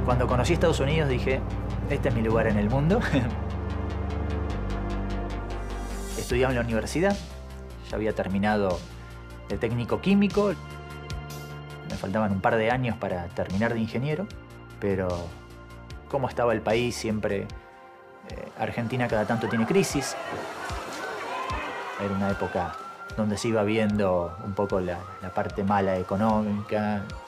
Cuando conocí Estados Unidos dije, este es mi lugar en el mundo. Estudiaba en la universidad, ya había terminado el técnico químico. Me faltaban un par de años para terminar de ingeniero, pero cómo estaba el país siempre. Argentina cada tanto tiene crisis. Era una época donde se iba viendo un poco la parte mala económica.